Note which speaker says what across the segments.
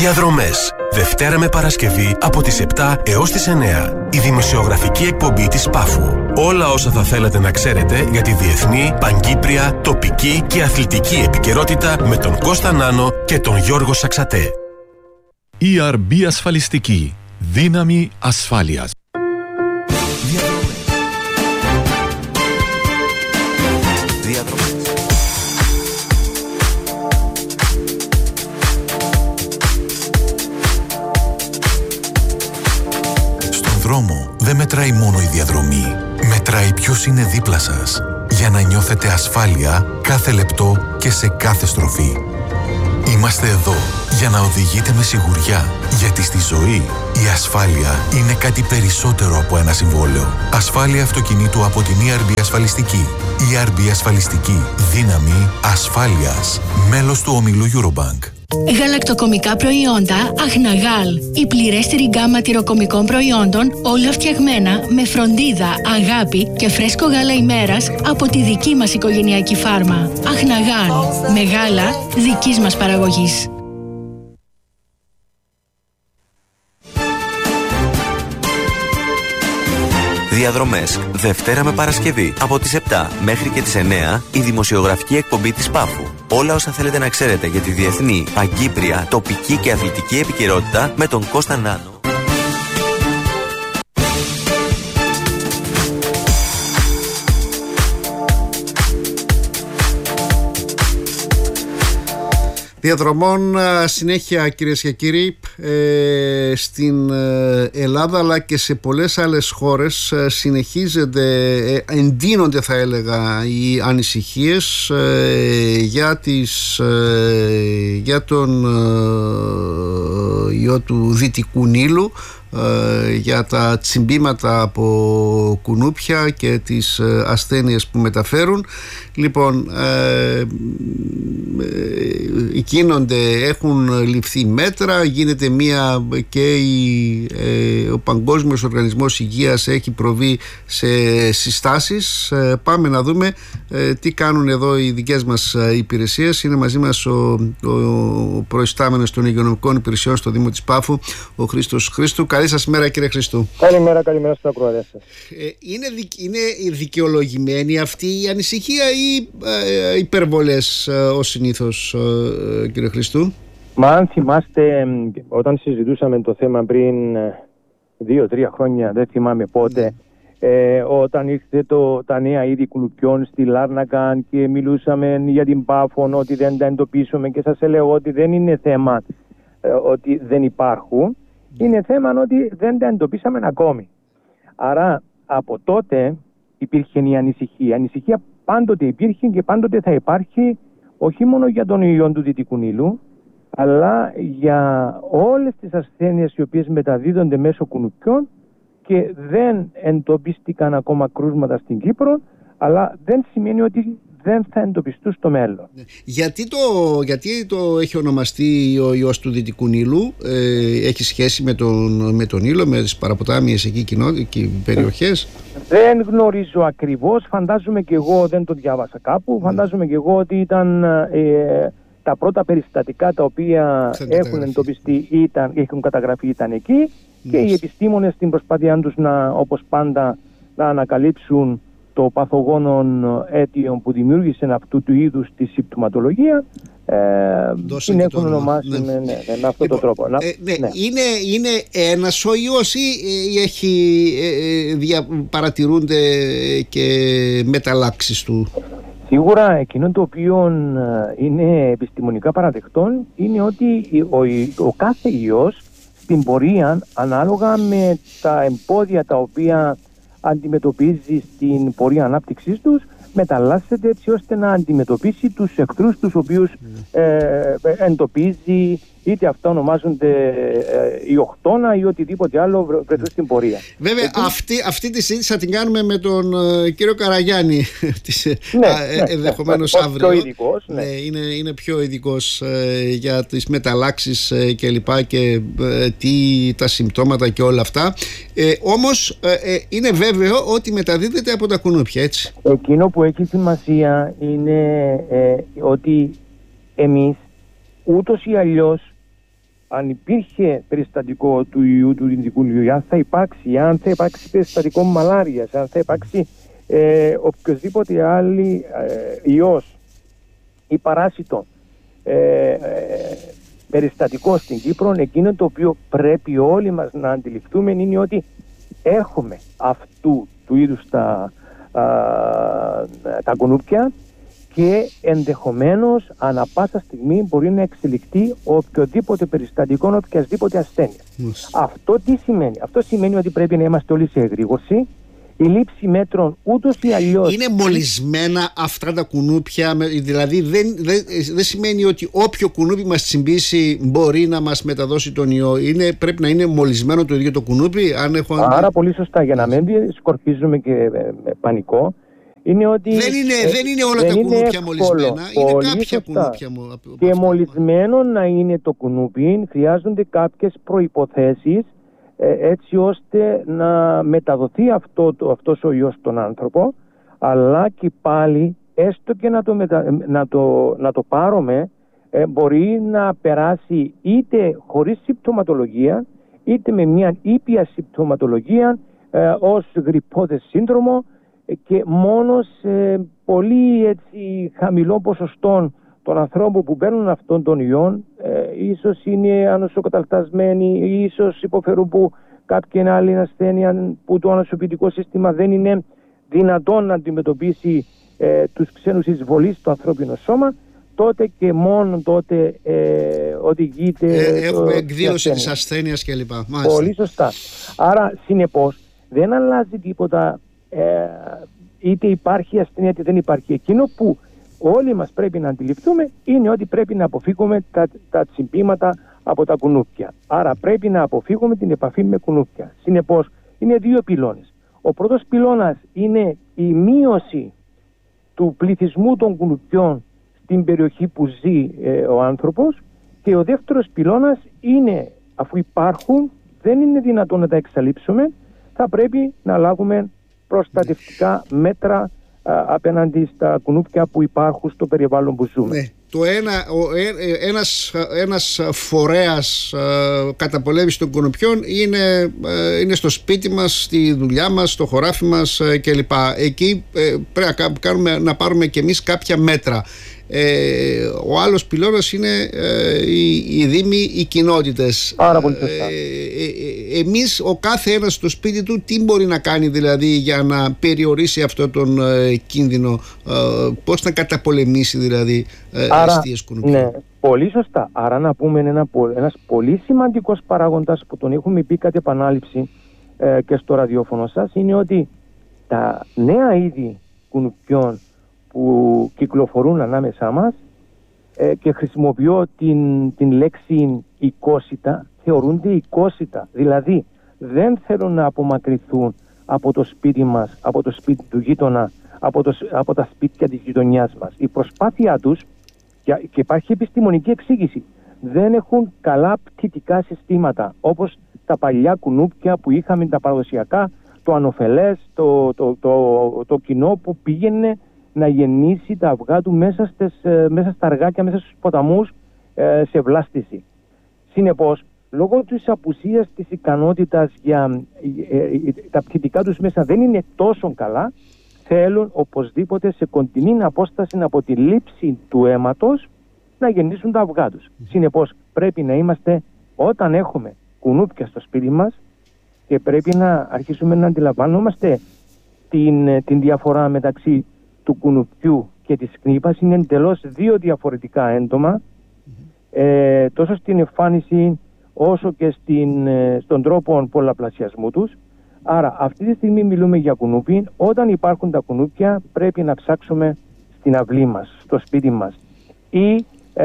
Speaker 1: Διαδρομές. Δευτέρα με Παρασκευή από τις 7 έως τις 9. Η δημοσιογραφική εκπομπή της Πάφου. Όλα όσα θα θέλατε να ξέρετε για τη διεθνή, παγκύπρια, τοπική και αθλητική επικαιρότητα με τον Κώστα Νάνο και τον Γιώργο Σαξατέ.
Speaker 2: ERB Ασφαλιστική. Δύναμη ασφάλειας.
Speaker 3: Στον δρόμο δεν μετράει μόνο η διαδρομή. Μετράει ποιος είναι δίπλα σας. Για να νιώθετε ασφάλεια κάθε λεπτό και σε κάθε στροφή. Είμαστε εδώ για να οδηγείτε με σιγουριά. Γιατί στη ζωή η ασφάλεια είναι κάτι περισσότερο από ένα συμβόλαιο. Ασφάλεια αυτοκινήτου από την ERB Ασφαλιστική. ERB Ασφαλιστική. Δύναμη ασφάλειας. Μέλος του ομίλου Eurobank.
Speaker 4: Γαλακτοκομικά προϊόντα Αχναγάλ. Η πληρέστερη γκάμα τυροκομικών προϊόντων, όλα φτιαγμένα με φροντίδα, αγάπη και φρέσκο γάλα ημέρας από τη δική μας οικογενειακή φάρμα. Αχναγάλ. Με γάλα δικής μας παραγωγής.
Speaker 5: Διαδρομές. Δευτέρα με Παρασκευή από τις 7 μέχρι και τις 9 η δημοσιογραφική εκπομπή της Πάφου. Όλα όσα θέλετε να ξέρετε για τη διεθνή, παγκύπρια, τοπική και αθλητική επικαιρότητα με τον Κώστα Νάνο.
Speaker 6: Διαδρομών συνέχεια, κυρίες και κύριοι, στην Ελλάδα αλλά και σε πολλές άλλες χώρες εντείνονται θα έλεγα οι ανησυχίες για τον ιό του Δυτικού Νείλου, για τα τσιμπήματα από κουνούπια και τις ασθένειες που μεταφέρουν. Λοιπόν, έχουν ληφθεί μέτρα, γίνεται ο Παγκόσμιος Οργανισμός Υγείας έχει προβεί σε συστάσεις. Πάμε να δούμε τι κάνουν εδώ οι δικές μας υπηρεσίες. Είναι μαζί μας ο προϊστάμενος των υγειονομικών υπηρεσιών στο Δήμο της Πάφου, ο Χρήστος Χρήστου. Καλή σας μέρα, κύριε Χρήστου.
Speaker 7: Καλημέρα στους ακροατές σας.
Speaker 6: Είναι δικαιολογημένη αυτή η ανησυχία ή υπερβολές ως συνήθως, κύριε Χρήστου?
Speaker 7: Μα αν θυμάστε, όταν συζητούσαμε το θέμα πριν 2-3 χρόνια, δεν θυμάμαι πότε, όταν ήρθε τα νέα είδη κουνουπιών στη Λάρνακα και μιλούσαμε για την Πάφο, ότι δεν τα εντοπίσουμε, και σας έλεγα ότι δεν είναι θέμα ότι δεν υπάρχουν, είναι θέμα ότι δεν τα εντοπίσαμε ακόμη. Άρα από τότε υπήρχε η ανησυχία. Η ανησυχία πάντοτε υπήρχε και πάντοτε θα υπάρχει, όχι μόνο για τον ιό του Δυτικού Νείλου, αλλά για όλες τις ασθένειες οι οποίες μεταδίδονται μέσω κουνουπιών και δεν εντοπίστηκαν ακόμα κρούσματα στην Κύπρο, αλλά δεν σημαίνει ότι δεν θα εντοπιστούν στο μέλλον.
Speaker 6: Γιατί το έχει ονομαστεί ο ιός του Δυτικού Νείλου? Έχει σχέση με τον Νείλο, με τις παραποτάμιες εκεί περιοχές?
Speaker 7: Δεν γνωρίζω ακριβώς. Φαντάζομαι και εγώ, δεν το διάβασα κάπου, φαντάζομαι και εγώ ότι ήταν τα πρώτα περιστατικά τα οποία έχουν εντοπιστεί, έχουν καταγραφεί, ήταν εκεί, και οι επιστήμονες στην προσπάθειά τους όπως πάντα να ανακαλύψουν το παθογόνον αίτιο που δημιούργησε αυτού του είδους τη συμπτωματολογία, την έχουν ονομάσει με αυτόν τον τρόπο.
Speaker 6: Είναι ένας ο ιός ή παρατηρούνται και μεταλλάξεις του?
Speaker 7: Σίγουρα εκείνο το οποίο είναι επιστημονικά παραδεκτόν είναι ότι ο κάθε ιός στην πορεία, ανάλογα με τα εμπόδια τα οποία αντιμετωπίζει στην πορεία ανάπτυξης τους, μεταλλάσσεται έτσι ώστε να αντιμετωπίσει τους εχθρούς τους οποίους εντοπίζει, είτε αυτά ονομάζονται ιοκτώνα ή οτιδήποτε άλλο βρεθούν στην πορεία.
Speaker 6: Βέβαια, αυτή τη συζήτηση θα την κάνουμε με τον κύριο Καραγιάννη ενδεχομένως αύριο.
Speaker 7: Πιο ειδικός,
Speaker 6: είναι πιο ειδικός για τις μεταλλάξεις και λοιπά και τα συμπτώματα και όλα αυτά. Όμως είναι βέβαιο ότι μεταδίδεται από τα κουνούπια, έτσι?
Speaker 7: Εκείνο που έχει σημασία είναι ότι εμείς ούτως ή αλλιώς αν υπήρχε περιστατικό του ιού του Ινδικού ιού, αν θα υπάρξει περιστατικό μαλάριας, αν θα υπάρξει οποιοδήποτε άλλη ιός ή παράσιτο περιστατικό στην Κύπρο, εκείνο το οποίο πρέπει όλοι μας να αντιληφθούμε είναι ότι έχουμε αυτού του είδους τα κουνούπια και ενδεχομένως ανά πάσα στιγμή μπορεί να εξελιχθεί οποιοδήποτε περιστατικό, οποιασδήποτε ασθένεια. Αυτό τι σημαίνει? Αυτό σημαίνει ότι πρέπει να είμαστε όλοι σε εγρήγορση. Η λήψη μέτρων ούτως ή αλλιώς.
Speaker 6: Είναι μολυσμένα αυτά τα κουνούπια, δηλαδή δεν σημαίνει ότι όποιο κουνούπι μας τσιμπήσει μπορεί να μας μεταδώσει τον ιό. Πρέπει να είναι μολυσμένο το ίδιο το κουνούπι.
Speaker 7: Άρα πολύ σωστά, για να μην σκορπίζουμε και πανικό. Είναι ότι
Speaker 6: δεν είναι όλα τα κουνούπια μολυσμένα, είναι κάποια κουνούπια.
Speaker 7: Και μολυσμένο να είναι το κουνούπι, χρειάζονται κάποιες προϋποθέσεις έτσι ώστε να μεταδοθεί αυτός ο ιός στον άνθρωπο, αλλά και πάλι έστω και να το πάρουμε μπορεί να περάσει είτε χωρίς συμπτωματολογία είτε με μια ήπια συμπτωματολογία ως γρυππώδες σύνδρομο και μόνο σε πολύ έτσι χαμηλό ποσοστό των ανθρώπων που παίρνουν αυτόν τον ιόν ίσως είναι ανοσοκαταλτασμένοι, ίσως υποφερούν που κάποια άλλη ασθένεια που το ανοσοποιητικό σύστημα δεν είναι δυνατόν να αντιμετωπίσει τους ξένους εισβολείς στο ανθρώπινο σώμα, τότε και μόνο τότε οδηγείται
Speaker 6: έχουμε εκδήλωση της ασθένειας κλπ.
Speaker 7: Πολύ σωστά. Άρα συνεπώς δεν αλλάζει τίποτα είτε υπάρχει ασθένεια είτε δεν υπάρχει. Εκείνο που όλοι μας πρέπει να αντιληφθούμε είναι ότι πρέπει να αποφύγουμε τα τσιμπήματα από τα κουνούπια. Άρα πρέπει να αποφύγουμε την επαφή με κουνούπια. Συνεπώς είναι δύο πυλώνες. Ο πρώτος πυλώνας είναι η μείωση του πληθυσμού των κουνουπιών στην περιοχή που ζει ο άνθρωπος, και ο δεύτερος πυλώνας είναι, αφού υπάρχουν, δεν είναι δυνατόν να τα εξαλείψουμε, θα πρέπει να λάβουμε προστατευτικά μέτρα απέναντι στα κουνούπια που υπάρχουν στο περιβάλλον που ζούμε.
Speaker 6: Ναι. Ένας φορέας καταπολέμησης των κουνουπιών είναι στο σπίτι μας, στη δουλειά μας, στο χωράφι μας κλπ. Εκεί πρέπει να πάρουμε και εμείς κάποια μέτρα. Ο άλλος πυλώνας είναι οι δήμοι, οι κοινότητες.
Speaker 7: Πάρα πολύ σωστά.
Speaker 6: Εμείς, ο κάθε ένας στο σπίτι του, τι μπορεί να κάνει δηλαδή για να περιορίσει αυτό τον κίνδυνο, πώς να καταπολεμήσει δηλαδή αιστείες κουνουπιών?
Speaker 7: Ναι, πολύ σωστά. Άρα να πούμε ένας πολύ σημαντικός παράγοντας που τον έχουμε πει κατ' επανάληψη και στο ραδιόφωνο σας, είναι ότι τα νέα είδη κουνουπιών που κυκλοφορούν ανάμεσά μας, και χρησιμοποιώ την λέξη οικόσιτα, θεωρούνται οικόσιτα. Δηλαδή δεν θέλουν να απομακρυνθούν από το σπίτι μας, από το σπίτι του γείτονα, από τα σπίτια της γειτονιάς μας. Η προσπάθειά τους, και υπάρχει επιστημονική εξήγηση, δεν έχουν καλά πτυτικά συστήματα όπως τα παλιά κουνούπια που είχαμε, τα παραδοσιακά, το ανοφελές, το κοινό που πήγαινε να γεννήσει τα αυγά του μέσα στα αργάκια, μέσα στους ποταμούς, σε βλάστηση. Συνεπώς, λόγω της απουσίας της ικανότητας τα πτυτικά τους μέσα δεν είναι τόσο καλά, θέλουν οπωσδήποτε σε κοντινή απόσταση από τη λήψη του αίματος να γεννήσουν τα αυγά τους. Συνεπώς, πρέπει να είμαστε, όταν έχουμε κουνούπια στο σπίτι μας, και πρέπει να αρχίσουμε να αντιλαμβανόμαστε την διαφορά μεταξύ του κουνουπιού και της κνήπας. Είναι εντελώς δύο διαφορετικά έντομα, τόσο στην εμφάνιση όσο και στον τρόπο πολλαπλασιασμού τους. Άρα αυτή τη στιγμή μιλούμε για κουνούπι. Όταν υπάρχουν τα κουνούπια πρέπει να ψάξουμε στην αυλή μας, στο σπίτι μας, ή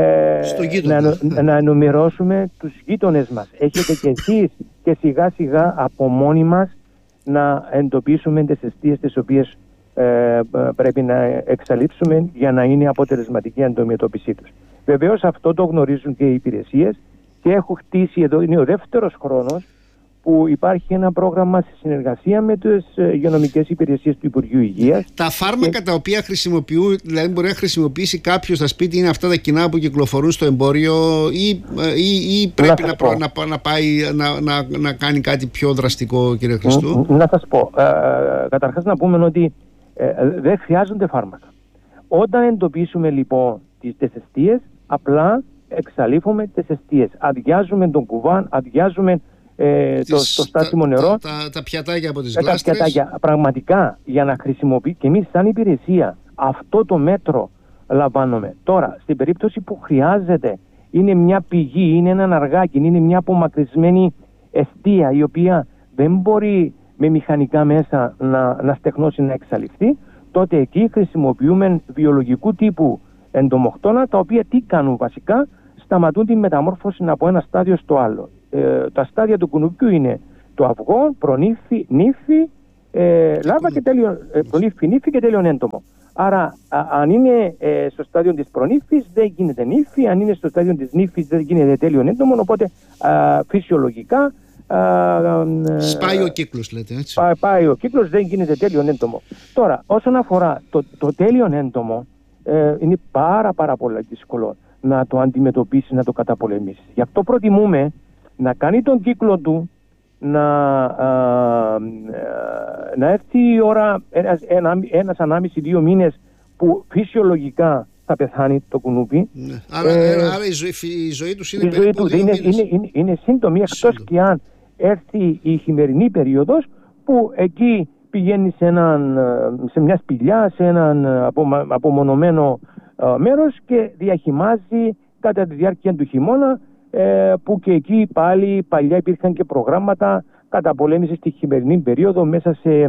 Speaker 7: να ενημερώσουμε τους γείτονες μας. Έχετε και εσείς, και σιγά σιγά από μόνοι μας να εντοπίσουμε τις αιστείες τις οποίες πρέπει να εξαλείψουμε για να είναι αποτελεσματική η αντιμετώπιση τους. Βεβαίως αυτό το γνωρίζουν και οι υπηρεσίες, και έχω χτίσει, εδώ είναι ο δεύτερος χρόνος που υπάρχει ένα πρόγραμμα σε συνεργασία με τις υγειονομικές υπηρεσίες του Υπουργείου Υγείας.
Speaker 6: Τα φάρμακα τα οποία χρησιμοποιούν, δηλαδή μπορεί να χρησιμοποιήσει κάποιος στα σπίτι, είναι αυτά τα κοινά που κυκλοφορούν στο εμπόριο ή πρέπει να πάει να κάνει κάτι πιο δραστικό, κύριε Χριστού?
Speaker 7: Να σας πω, καταρχάς να πούμε ότι δεν χρειάζονται φάρμακα. Όταν εντοπίσουμε λοιπόν τις αιστείες, απλά εξαλείφουμε τις αιστείες. Αδειάζουμε τον κουβάν, αδειάζουμε το στάσιμο νερό.
Speaker 6: Τα πιατάκια από τις γλάστρες.
Speaker 7: Πραγματικά, για να χρησιμοποιεί και εμείς σαν υπηρεσία αυτό το μέτρο λαμβάνουμε. Τώρα, στην περίπτωση που χρειάζεται, είναι μια πηγή, είναι ένα αργάκι, είναι μια απομακρυσμένη αιστεία η οποία δεν μπορεί με μηχανικά μέσα να στεγνώσει, να εξαλειφθεί, τότε εκεί χρησιμοποιούμε βιολογικού τύπου εντομοκτώνα, τα οποία τι κάνουν βασικά? Σταματούν τη μεταμόρφωση από ένα στάδιο στο άλλο. Τα στάδια του κουνουπιού είναι το αυγό, προνύφη, νύφη, λάβα και τέλειον, προνύφη, νύφη και τέλειον έντομο. Άρα αν είναι στο στάδιο της προνύφης δεν γίνεται νύφη, αν είναι στο στάδιο της νύφης δεν γίνεται τέλειον έντομο, οπότε φυσιολογικά
Speaker 6: σπάει ο κύκλος, λέτε, έτσι.
Speaker 7: Πάει ο κύκλος, δεν γίνεται τέλειον έντομο. Τώρα, όσον αφορά το τέλειον έντομο, είναι πάρα πολύ δύσκολο να το αντιμετωπίσει, να το καταπολεμήσει. Γι' αυτό προτιμούμε να κάνει τον κύκλο του, να έρθει η ώρα, ένας 1,5-2 μήνες που φυσιολογικά θα πεθάνει το κουνούπι.
Speaker 6: Ναι. Άρα η ζωή τους είναι περίπου 2 μήνες.
Speaker 7: Είναι σύντομη, εκτός και αν έρθει η χειμερινή περίοδος, που εκεί πηγαίνει σε μια σπηλιά, σε έναν απομονωμένο μέρος και διαχυμάζει κατά τη διάρκεια του χειμώνα, που και εκεί πάλι παλιά υπήρχαν και προγράμματα καταπολέμησης στη χειμερινή περίοδο μέσα σε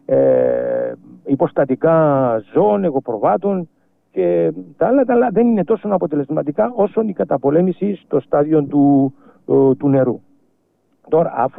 Speaker 7: υποστατικά ζώων, εγωπροβάτων και τα άλλα δεν είναι τόσο αποτελεσματικά όσο η καταπολέμηση στο στάδιο του νερού. Τώρα,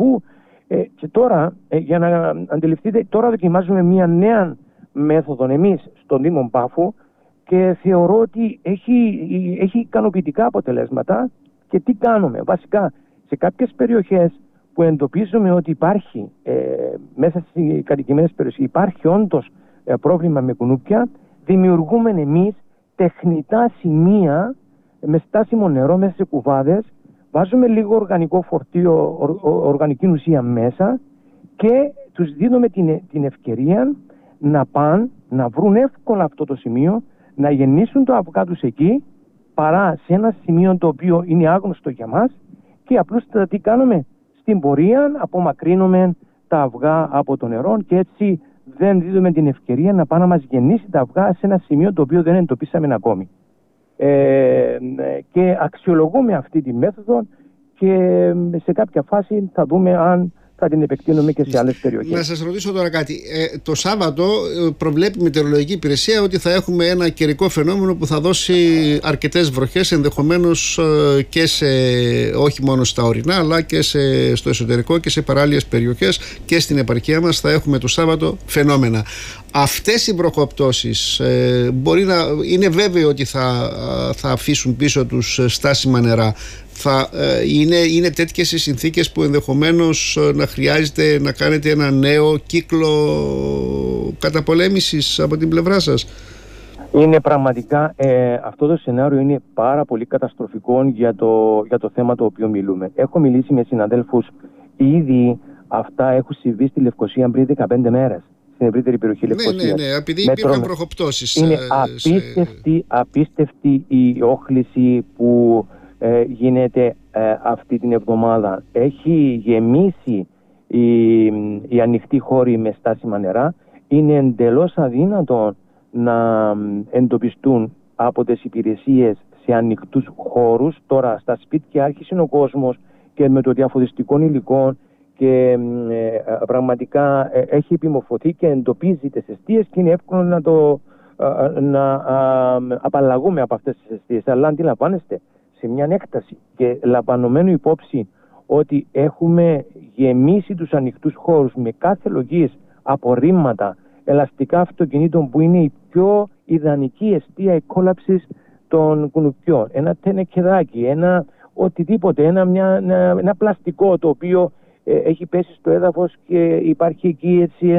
Speaker 7: για να αντιληφθείτε, τώρα δοκιμάζουμε μια νέα μέθοδο εμείς στον Δήμο Πάφου και θεωρώ ότι έχει ικανοποιητικά αποτελέσματα. Και τι κάνουμε? Βασικά, σε κάποιες περιοχές που εντοπίζουμε ότι υπάρχει μέσα στις κατοικημένες περιοχές υπάρχει όντως πρόβλημα με κουνούπια, δημιουργούμε εμείς τεχνητά σημεία με στάσιμο νερό μέσα σε κουβάδες, βάζουμε λίγο οργανικό φορτίο, οργανική ουσία μέσα και τους δίνουμε την ευκαιρία να πάνε να βρουν εύκολα αυτό το σημείο, να γεννήσουν το αυγά τους εκεί, παρά σε ένα σημείο το οποίο είναι άγνωστο για μας, και απλούστατα τι κάνουμε? Στην πορεία απομακρύνουμε τα αυγά από το νερό και έτσι δεν δίδουμε την ευκαιρία να πάει να μας γεννήσει τα αυγά σε ένα σημείο το οποίο δεν εντοπίσαμε ακόμη. Και αξιολογούμε αυτή τη μέθοδο και σε κάποια φάση θα δούμε αν θα την επεκτείνουμε και σε άλλες περιοχές.
Speaker 6: Να σας ρωτήσω τώρα κάτι. Το Σάββατο προβλέπει η Μετεωρολογική Υπηρεσία ότι θα έχουμε ένα καιρικό φαινόμενο που θα δώσει αρκετές βροχές, ενδεχομένως και όχι μόνο στα ορεινά, αλλά και στο εσωτερικό και σε παράλιες περιοχές, και στην επαρχία μας θα έχουμε το Σάββατο φαινόμενα. Αυτές οι βροχοπτώσεις μπορεί να είναι βέβαιο ότι θα αφήσουν πίσω τους στάσιμα νερά. Είναι τέτοιες οι συνθήκες που ενδεχομένως να χρειάζεται να κάνετε ένα νέο κύκλο καταπολέμησης από την πλευρά σας?
Speaker 7: Είναι πραγματικά αυτό το σενάριο είναι πάρα πολύ καταστροφικό για το θέμα το οποίο μιλούμε. Έχω μιλήσει με συναδέλφους, ήδη αυτά έχουν συμβεί στη Λευκοσία πριν 15 μέρες. Στην ευρύτερη περιοχή Λευκοσίας.
Speaker 6: Ναι, επειδή υπήρχαν βροχοπτώσεις.
Speaker 7: Είναι απίστευτη η όχληση που γίνεται αυτή την εβδομάδα. Έχει γεμίσει η ανοιχτή χώρη με στάσιμα νερά. Είναι εντελώς αδύνατο να εντοπιστούν από τις υπηρεσίες σε ανοιχτούς χώρους. Τώρα στα σπίτια άρχισε ο κόσμος και με το διαφωτιστικό υλικό και πραγματικά έχει επιμορφωθεί και εντοπίζει τις αιστείες και είναι εύκολο να απαλλαγούμε από αυτές τις αιστείες. Αλλά αντιλαμβάνεστε, σε μια έκταση και λαμβανομένου υπόψη ότι έχουμε γεμίσει τους ανοιχτούς χώρους με κάθε λογής απορρίμματα, ελαστικά αυτοκινήτων, που είναι η πιο ιδανική αιστεία εκκόλαψης των κουνουπιών. Ένα τενεκεδάκι, ένα οτιδήποτε, ένα πλαστικό το οποίο έχει πέσει στο έδαφος και υπάρχει εκεί έτσι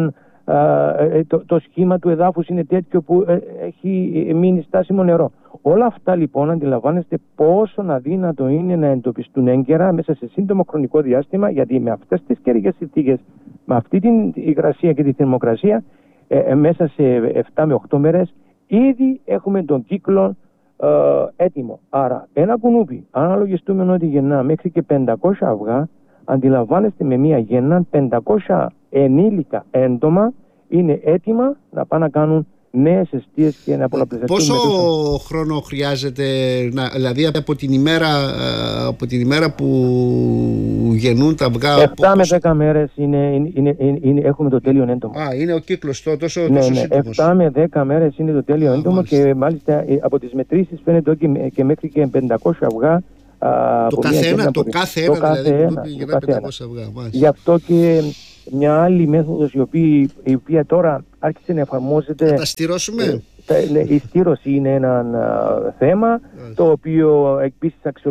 Speaker 7: το σχήμα του εδάφους είναι τέτοιο που έχει μείνει στάσιμο νερό. Όλα αυτά λοιπόν αντιλαμβάνεστε πόσο αδύνατο είναι να εντοπιστούν έγκαιρα μέσα σε σύντομο χρονικό διάστημα, γιατί με αυτές τις καιρικές συνθήκες, με αυτή την υγρασία και τη θερμοκρασία, μέσα σε 7 με 8 μέρες ήδη έχουμε τον κύκλο έτοιμο. Άρα ένα κουνούπι, αν αναλογιστούμε ότι γεννά μέχρι και 500 αυγά, αντιλαμβάνεστε με μία γεννά 500 ενήλικα έντομα είναι έτοιμα να πάνε να κάνουν νέες εστίες και να πολλαπλασιαστούν.
Speaker 6: Πόσο χρόνο χρειάζεται, δηλαδή από την ημέρα που γεννούν τα αυγά?
Speaker 7: 7 με 10 μέρες έχουμε το τέλειο έντομο.
Speaker 6: Είναι ο κύκλος τόσο
Speaker 7: ναι,
Speaker 6: σύντομος.
Speaker 7: 7 με 10 μέρες είναι το τέλειο έντομο και μάλιστα από τις μετρήσεις φαίνεται ότι και μέχρι και 500 αυγά.
Speaker 6: Το κάθε ένα δηλαδή 500 αυγά.
Speaker 7: Γι' αυτό και μια άλλη μέθοδος η οποία τώρα άρχισε να εφαρμόζεται.
Speaker 6: Θα τα στηρώσουμε.
Speaker 7: Η στήρωση είναι ένα θέμα το οποίο επίσης